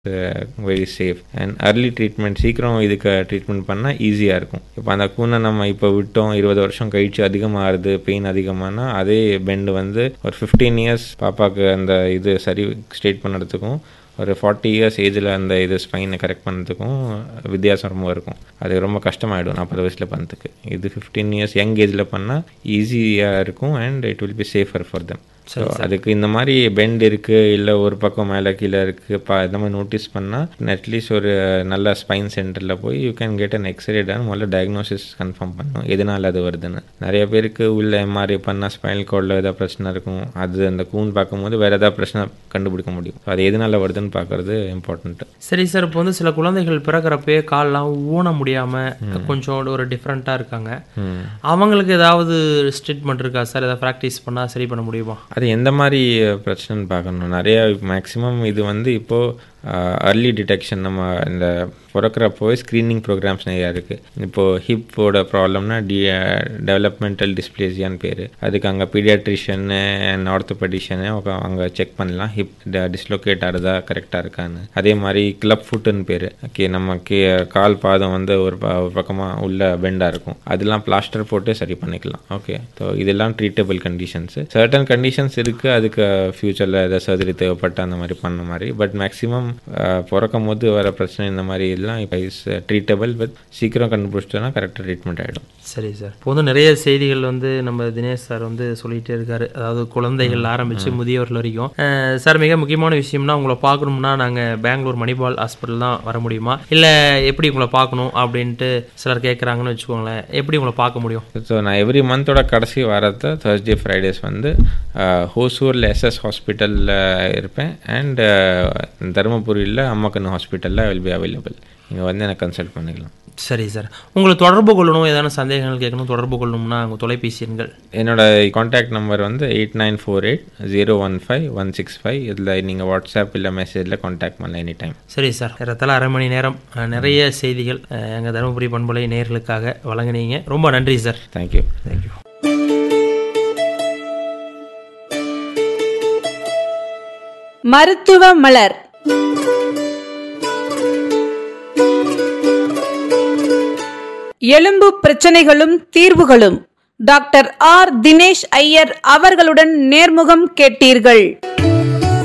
Very safe and அர்லி treatment சீக்கிரம் இதுக்கு treatment பண்ணால் ஈஸியாக இருக்கும். இப்போ அந்த கூனை நம்ம இப்போ விட்டோம் 20 வருஷம் கழிச்சு அதிகமாகுது பெயின் அதிகமானா அதே பெண்டு வந்து ஒரு 15 இயர்ஸ் பாப்பாவுக்கு அந்த இது சரி ஸ்ட்ரெயிட் பண்ணுறதுக்கும் ஒரு 40 இயர்ஸ் ஏஜில் அந்த இது ஸ்பைனை கரெக்ட் பண்ணுறதுக்கும் வித்தியாசம் ரொம்ப இருக்கும். அது ரொம்ப கஷ்டமாயிடும் 40 வயசில் பண்ணுறதுக்கு. இது 15 இயர்ஸ் யங் ஏஜில் பண்ணால் ஈஸியாக இருக்கும் and it will be safer for them. So அதுக்கு இந்த மாதிரி பெண்ட் இருக்குது இல்லை ஒரு பக்கம் மேலே கீழே இருக்குது இந்த மாதிரி நோட்டீஸ் பண்ணால் அட்லீஸ்ட் ஒரு நல்ல ஸ்பைன் சென்டரில் போய் you can get an x ray ton. முதல்ல டயக்னோசிஸ் கன்ஃபார்ம் பண்ணணும் எதனால் அது வருதுன்னு. நிறைய பேருக்கு உள்ள எம்ஆர்ஐ பண்ணால் ஸ்பைனல் கார்டில் ஏதாவது பிரச்சனை இருக்கும். அது அந்த கூன் பார்க்கும்போது வேறு ஏதாவது பிரச்சனை கண்டுபிடிக்க முடியும். அது எதனால் வருதுன்னு பார்க்குறது இம்பார்ட்டன்ட்டு. சரி சார், இப்போ வந்து சில குழந்தைகள் பிறக்கிறப்பே கால்லாம் ஊன முடியாமல் கொஞ்சம் ஒரு டிஃப்ரெண்ட்டாக இருக்காங்க. அவங்களுக்கு ஏதாவது ட்ரீட்மெண்ட் இருக்கா சார்? ஏதாவது ப்ராக்டிஸ் பண்ணால் சரி பண்ண முடியுமா? அது எந்த மாதிரி பிரச்சனைன்னு பார்க்கணும். நிறைய மேக்ஸிமம் இது வந்து இப்போது அர்லி டிடெக்ஷன் நம்ம இந்த பிறக்கிறப்போ ஸ்க்ரீனிங் ப்ரோக்ராம்ஸ் நிறையா இருக்குது. இப்போது ஹிப்போட ப்ராப்ளம்னா டெவலப்மெண்டல் டிஸ்பிளேசியான்னு பேர். அதுக்கு அங்கே பீடியாட்ரிஷியனு அண்ட் ஆர்த்தோபெடிஷியனு அங்கே செக் பண்ணலாம் ஹிப் டிஸ்லோகேட் ஆகுதா கரெக்டாக இருக்கான்னு. அதே மாதிரி கிளப் ஃபுட்டுன்னு பேர். ஓகே நம்ம கால் பாதம் வந்து ஒரு பக்கமாக உள்ள பெண்டாக இருக்கும். அதெல்லாம் பிளாஸ்டர் போட்டு சரி பண்ணிக்கலாம். ஓகே, ஸோ இதெல்லாம் ட்ரீட்டபிள் கண்டிஷன்ஸு. சர்டன் கண்டிஷன்ஸ் இருக்குது அதுக்கு ஃப்யூச்சரில் ஏதாவது சர்ஜரி தேவைப்பட்ட அந்த மாதிரி பண்ண மாதிரி. பட் மேக்ஸிமம் பிறக்கும் போது வர பிரச்சனை இந்த மாதிரி எல்லாம் இப்போ இஸ் ட்ரீட்டபிள். பட் சீக்கிரம் கண்டுபிடிச்சிட்டோன்னா கரெக்டாக ட்ரீட்மெண்ட் ஆகிடும். சரி சார், இப்போ வந்து நிறைய செய்திகள் வந்து நம்ம தினேஷ் சார் வந்து சொல்லிகிட்டே இருக்காரு. அதாவது குழந்தைகள் ஆரம்பித்து முதியவர்கள் வரைக்கும். சார் மிக முக்கியமான விஷயம்னா உங்களை பார்க்கணும்னா நாங்கள் பெங்களூர் மணிபால் ஹாஸ்பிட்டல் தான் வர முடியுமா, இல்லை எப்படி உங்களை பார்க்கணும் அப்படின்ட்டு சிலர் கேட்குறாங்கன்னு வச்சுக்கோங்களேன். எப்படி உங்களை பார்க்க முடியும்? ஸோ நான் எவ்ரி மந்தோட கடைசி வாரத்தை Thursday Fridays வந்து ஹோசூரில் SS ஹாஸ்பிட்டலில் இருப்பேன் அண்ட் தருமபுரியில் அம்மக்கண்ணு ஹாஸ்பிட்டலில் வில் பி அவைலபிள். நீங்கள் வந்து எனக்கு கன்சல்ட் பண்ணிக்கலாம். சரி சார், உங்களை தொடர்பு கொள்ளணும், ஏதாவது சந்தேகங்கள் கேட்கணும், தொடர்பு கொள்ளணும்னா உங்கள் தொலைபேசி எண்கள்? என்னோட கான்டாக்ட் நம்பர் வந்து 8948015165. இதில் நீங்கள் வாட்ஸ்அப் இல்லை மெசேஜில் கான்டாக்ட் பண்ணலாம் எனி டைம். சரி சார், ஏறத்தாழ அரை மணி நேரம் நிறைய செய்திகள் எங்கள் தருமபுரி பண்பலை நேயர்களுக்காக வழங்கினீங்க. ரொம்ப நன்றி சார். தேங்க்யூ. தேங்க்யூ. மருத்துவ மலர். எலும்பு பிரச்சனைகளும் தீர்வுகளும் டாக்டர் ஆர் தினேஷ் ஐயர் அவர்களுடன் நேர்முகம் கேட்டீர்கள்.